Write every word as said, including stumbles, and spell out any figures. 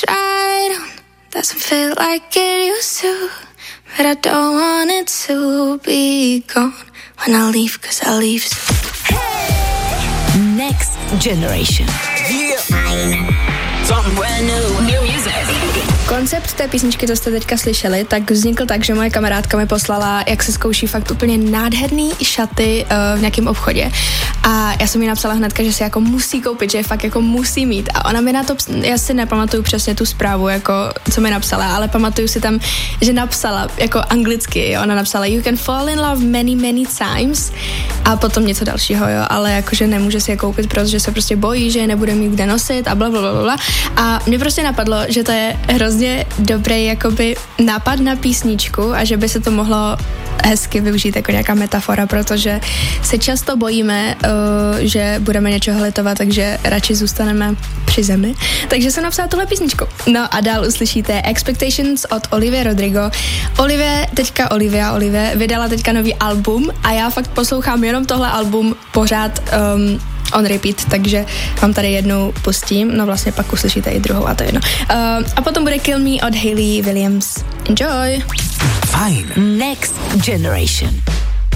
this ride on doesn't feel like it used to, but I don't want it to be gone when I leave, cause I leave. Hey! Next Generation. Yeah. Something brand new. New music. Koncept té písničky, co jste teďka slyšeli, tak vznikl tak, že moje kamarádka mi poslala, jak se zkouší fakt úplně nádherný šaty uh, v nějakém obchodě. A já jsem jí napsala hnedka, že si jako musí koupit, že je fakt jako musí mít. A ona mi na to, já si nepamatuju přesně tu zprávu, jako co mi napsala, ale pamatuju si tam, že napsala jako anglicky, jo, ona napsala you can fall in love many, many times a potom něco dalšího, jo, ale jakože nemůže si je koupit, protože se prostě bojí, že je nebude mít kde nosit a blablabla. A mě prostě napadlo, že to je hrozně dobrý jakoby nápad na písničku a že by se to mohlo hezky využít jako nějaká metafora, protože se často bojíme, uh, že budeme něčeho litovat, takže radši zůstaneme při zemi. Takže jsem napsala tuhle písničku. No a dál uslyšíte Expectations od Olivia Rodrigo. Olivia, teďka Olivia, Olivia vydala teďka nový album a já fakt poslouchám jenom tohle album pořád um, on repeat, takže vám tady jednu pustím, no vlastně pak uslyšíte i druhou a to jedno. Uh, a potom bude Kill Me od Hayley Williams. Enjoy! Fajn. Next Generation.